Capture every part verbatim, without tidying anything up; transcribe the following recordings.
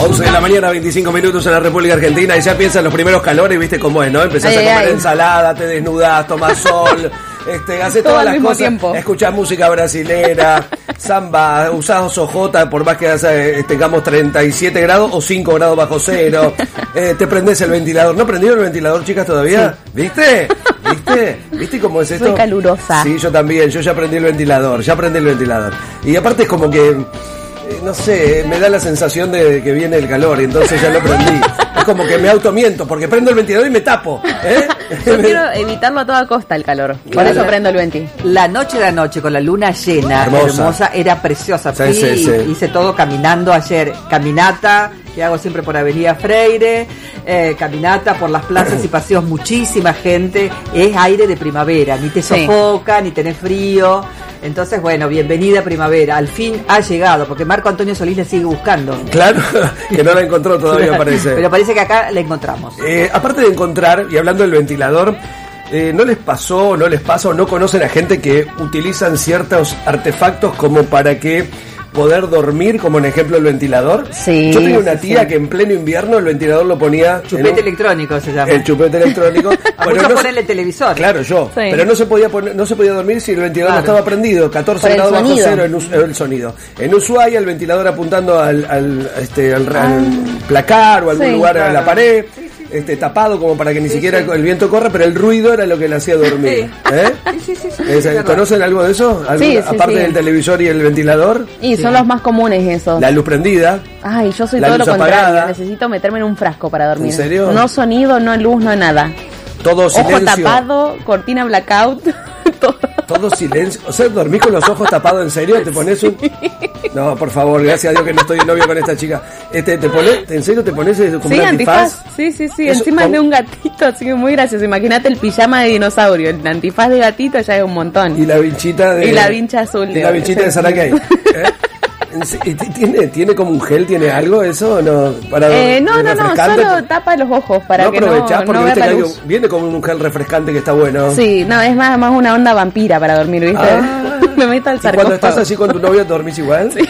once de la mañana, veinticinco minutos en la República Argentina, y ya piensan los primeros calores, ¿viste cómo es, no? Empezás ay, a comer ay. ensalada, te desnudás, tomás sol, este, haces todas las cosas, tiempo. Escuchás música brasilera, samba, usás ojota, por más que hace, tengamos treinta y siete grados o cinco grados bajo cero, eh, te prendés el ventilador. ¿No prendió el ventilador, chicas, todavía? Sí. ¿Viste? ¿Viste? ¿Viste cómo es esto? Soy calurosa. Sí, yo también, yo ya prendí el ventilador, ya prendí el ventilador. Y aparte es como que, no sé, me da la sensación de que viene el calor y entonces ya lo prendí. Es como que me automiento porque prendo el ventilador y me tapo, ¿eh? Yo quiero evitarlo a toda costa el calor, por claro. eso prendo el venti. La noche de anoche con la luna llena, hermosa, hermosa era preciosa. Sí, sí, sí. Hice todo caminando ayer, caminata que hago siempre por Avenida Freire, eh, caminata por las plazas y paseos, muchísima gente, es aire de primavera, ni te sofoca, sí. ni tenés frío. Entonces, bueno, bienvenida primavera. Al fin ha llegado, porque Marco Antonio Solís la sigue buscando. Claro, que no la encontró todavía, parece. Pero parece que acá la encontramos. Eh, aparte de encontrar, y hablando del ventilador, eh, ¿no les pasó, no les pasa o no conocen a gente que utilizan ciertos artefactos como para que poder dormir, como en ejemplo el ventilador? Sí. Yo tenía una tía sí. que en pleno invierno el ventilador lo ponía... Chupete un, electrónico se llama. El chupete electrónico. A bueno, muchos no ponen el televisor. Claro, yo. Sí. Pero no se podía poner, no se podía dormir si el ventilador claro. no estaba prendido. catorce grados bajo cero en Us- el sonido. En Ushuaia el ventilador apuntando al, al, este, al, ah. al placar o algún sí, lugar claro. a la pared. Este, tapado como para que ni sí, siquiera sí. el viento corra, pero el ruido era lo que le hacía dormir. Sí. ¿Eh? Sí, sí, sí, sí, es, ¿Conocen algo de eso? ¿Algo, sí, sí, aparte sí. del televisor y el ventilador? Y sí. son los más comunes esos. La luz prendida. Ay, yo soy todo lo contrario. Apagada. Necesito meterme en un frasco para dormir. ¿En serio? No sonido, no luz, no nada. Todo silencio. Ojo tapado, cortina blackout. todo. Todo silencio. O sea, ¿dormís con los ojos tapados en serio? ¿Te pones un...? No, por favor, gracias a Dios que no estoy de novio con esta chica. Este, ¿te pones, ¿En serio te pones como sí, un antifaz? antifaz? Sí, sí, sí. Eso, encima con... es de un gatito, así que muy gracioso. Imagínate el pijama de dinosaurio. El antifaz de gatito ya es un montón. Y la vinchita de... Y la vincha azul. Y la vinchita de Saracay. ¿Eh? ¿Tiene, ¿Tiene como un gel? ¿Tiene algo eso o no? Para eh, no, no, no, solo tapa los ojos para no que no, porque no viste vea que la luz. Hay, viene como un gel refrescante que está bueno. Sí, no, es más, más una onda vampira para dormir, ¿viste? Ah, me meto al sarcófago. ¿Y cuando estás así con tu novio dormís igual? Sí.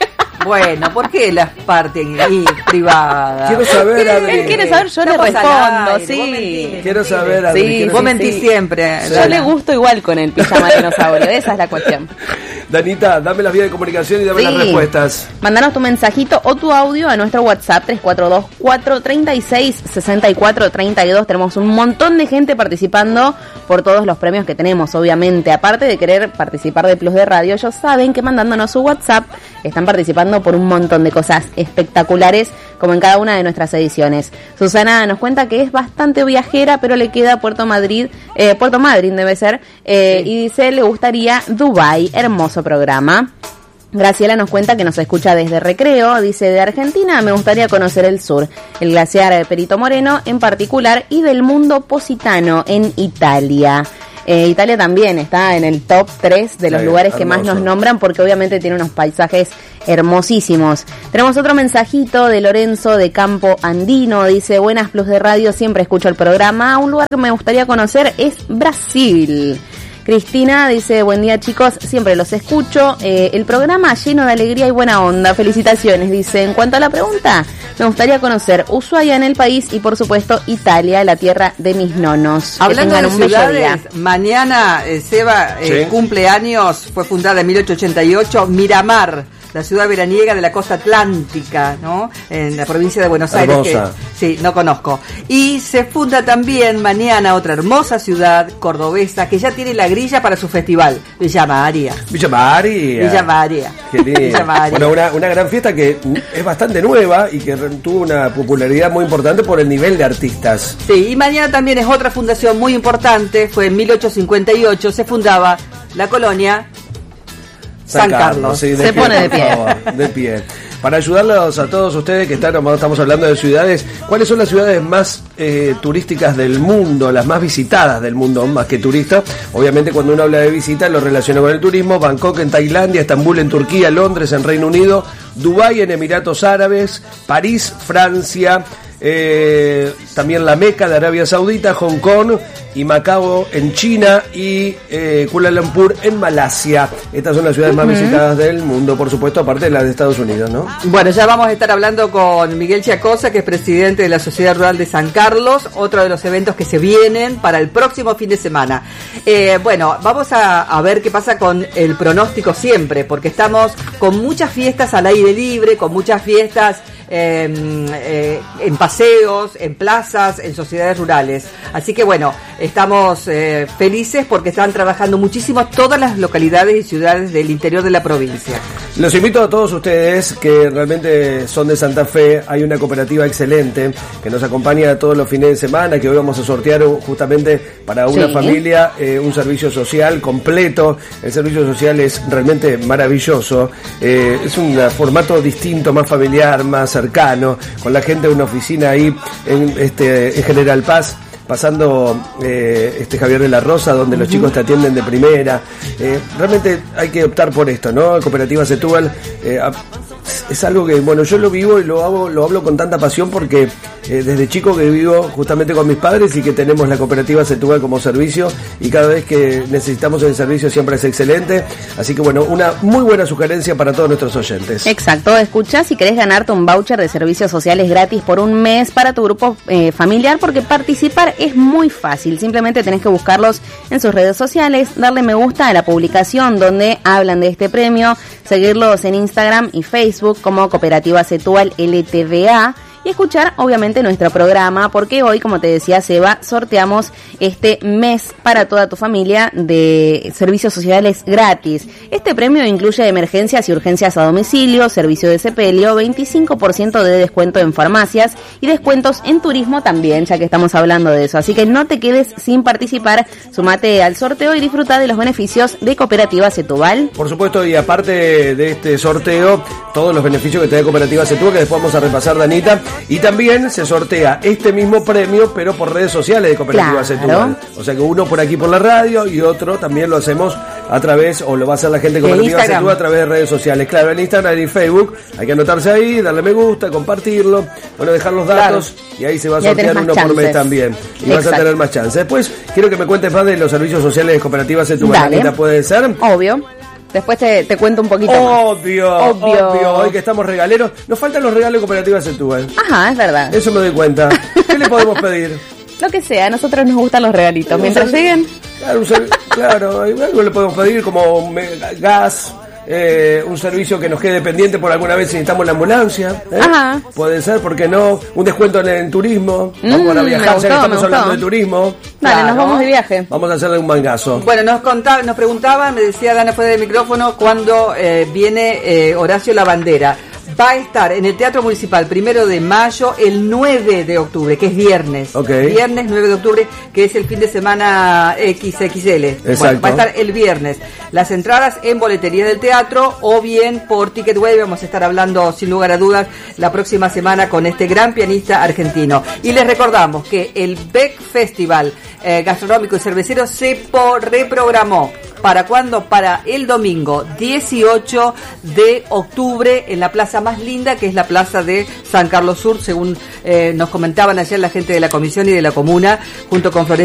Bueno, ¿por qué las partes privadas? Quiero saber, Adri. Él quiere saber, yo no le respondo, aire, sí. Quiero saber, Adri. Sí, quiero vos saber. mentís sí. siempre. Yo Dana. le gusto igual con el pijama dinosaurio, esa es la cuestión. Danita, dame las vías de comunicación y dame sí. las respuestas. Mándanos tu mensajito o tu audio a nuestro WhatsApp tres cuatro dos, cuatro tres seis, seis cuatro tres dos. Tenemos un montón de gente participando por todos los premios que tenemos, obviamente. Aparte de querer participar de Plus de Radio, ellos saben que mandándonos su WhatsApp están participando por un montón de cosas espectaculares, como en cada una de nuestras ediciones. Susana nos cuenta que es bastante viajera, pero le queda Puerto Madrid, eh, Puerto Madryn debe ser, eh, sí. y dice le gustaría Dubái, hermoso programa. Graciela nos cuenta que nos escucha desde Recreo, dice de Argentina me gustaría conocer el sur, el glaciar Perito Moreno en particular y del mundo positano en Italia. Eh, Italia también está en el top tres de los sí, lugares hermoso. que más nos nombran porque obviamente tiene unos paisajes hermosísimos. Tenemos otro mensajito de Lorenzo de Campo Andino, dice buenas Plus de Radio, siempre escucho el programa, un lugar que me gustaría conocer es Brasil. Cristina dice, buen día chicos, siempre los escucho, eh, el programa lleno de alegría y buena onda, felicitaciones, dice. En cuanto a la pregunta, me gustaría conocer Ushuaia en el país y por supuesto Italia, la tierra de mis nonos. Hablando de ciudades, mañana eh, Seba eh, ¿Sí? cumpleaños, fue fundada en mil ochocientos ochenta y ocho, Miramar, la ciudad veraniega de la costa atlántica, ¿no? En la provincia de Buenos Aires. Hermosa. Que, sí, no conozco. Y se funda también mañana otra hermosa ciudad cordobesa que ya tiene la grilla para su festival, Villa María. Villa María. Villa María. Qué lindo. Villa María. Bueno, una, una gran fiesta que es bastante nueva y que tuvo una popularidad muy importante por el nivel de artistas. Sí, y mañana también es otra fundación muy importante, fue en mil ochocientos cincuenta y ocho, se fundaba la colonia San, San Carlos. Carlos. Sí, se pie, pone de pie. Favor, de pie. Para ayudarlos a todos ustedes que están, estamos hablando de ciudades, ¿cuáles son las ciudades más eh, turísticas del mundo, las más visitadas del mundo, más que turistas? Obviamente cuando uno habla de visita lo relaciona con el turismo. Bangkok en Tailandia, Estambul en Turquía, Londres en Reino Unido, Dubái en Emiratos Árabes, París, Francia, eh, también la Meca de Arabia Saudita, Hong Kong y Macao en China y eh, Kuala Lumpur en Malasia. Estas son las ciudades uh-huh. más visitadas del mundo, por supuesto, aparte de las de Estados Unidos, ¿no? Bueno, ya vamos a estar hablando con Miguel Chiacosa, que es presidente de la Sociedad Rural de San Carlos, otro de los eventos que se vienen para el próximo fin de semana. Eh, bueno, vamos a, a ver qué pasa con el pronóstico siempre, porque estamos con muchas fiestas al aire libre, con muchas fiestas eh, eh, en paseos, en plazas, en sociedades rurales. Así que bueno, estamos eh, felices porque están trabajando muchísimo todas las localidades y ciudades del interior de la provincia. Los invito a todos ustedes que realmente son de Santa Fe. Hay una cooperativa excelente que nos acompaña todos los fines de semana, que hoy vamos a sortear justamente para una sí. familia eh, un servicio social completo. El servicio social es realmente maravilloso. Eh, es un formato distinto, más familiar, más cercano, con la gente de una oficina ahí en, este, en General Paz, pasando eh, este Javier de la Rosa, donde los chicos te atienden de primera. Eh, realmente hay que optar por esto, ¿no? Cooperativa Setúbal eh, es algo que, bueno, yo lo vivo y lo hago, lo hablo con tanta pasión porque eh, desde chico que vivo justamente con mis padres y que tenemos la Cooperativa Setúbal como servicio, y cada vez que necesitamos el servicio siempre es excelente. Así que bueno, una muy buena sugerencia para todos nuestros oyentes. Exacto, escuchá si querés ganarte un voucher de servicios sociales gratis por un mes para tu grupo eh, familiar, porque participar es muy fácil. Simplemente tenés que buscarlos en sus redes sociales, darle me gusta a la publicación donde hablan de este premio, seguirlos en Instagram y Facebook como Cooperativa Setúbal L T D A y escuchar obviamente nuestro programa, porque hoy, como te decía Seba, sorteamos este mes para toda tu familia de servicios sociales gratis. Este premio incluye emergencias y urgencias a domicilio, servicio de sepelio, veinticinco por ciento de descuento en farmacias y descuentos en turismo también, ya que estamos hablando de eso. Así que no te quedes sin participar, sumate al sorteo y disfruta de los beneficios de Cooperativa Setúbal. Por supuesto, y aparte de este sorteo, todos los beneficios que te da Cooperativa Setúbal, que después vamos a repasar, Danita. Y también se sortea este mismo premio, pero por redes sociales de Cooperativa claro. Setúbal. O sea que uno por aquí por la radio y otro también lo hacemos a través, o lo va a hacer la gente de Cooperativa Setúbal a través de redes sociales. Claro, en Instagram y Facebook hay que anotarse ahí, darle me gusta, compartirlo, bueno, dejar los datos claro. y ahí se va a sortear uno chances. por mes también. Y Exacto. vas a tener más chance. Después quiero que me cuentes más de los servicios sociales de Cooperativa Setúbal. Danita, ¿puede ser? Obvio. Después te, te cuento un poquito obvio, más. Obvio, obvio. Hoy que estamos regaleros, nos faltan los regalos de Cooperativa Setúbal. Ajá, es verdad. Eso me doy cuenta. ¿Qué le podemos pedir? Lo que sea, a nosotros nos gustan los regalitos. Mientras lleguen. Claro, claro, algo le podemos pedir como gas. Eh, un servicio que nos quede pendiente por alguna vez si necesitamos la ambulancia, ¿eh? Ajá. Puede ser, ¿por qué no? Un descuento en el turismo. Vamos mm, a viajar, gustó, ya que estamos hablando de turismo. Dale, claro. Nos vamos de viaje. Vamos a hacerle un mangazo. Bueno, nos contaba, nos preguntaban, me decía Dana fuera del micrófono, cuando eh, viene eh, Horacio Lavandera. Va a estar en el Teatro Municipal primero de mayo, el nueve de octubre, que es viernes. Okay. Viernes nueve de octubre, que es el fin de semana equis equis ele. Exacto. Bueno, va a estar el viernes. Las entradas en boletería del teatro o bien por Ticketway. Vamos a estar hablando sin lugar a dudas la próxima semana con este gran pianista argentino. Y les recordamos que el Beck Festival eh, Gastronómico y Cervecero se po- reprogramó. ¿Para cuándo? Para el domingo dieciocho de octubre en la plaza más linda, que es la plaza de San Carlos Sur, según eh, nos comentaban ayer la gente de la comisión y de la comuna, junto con Florencia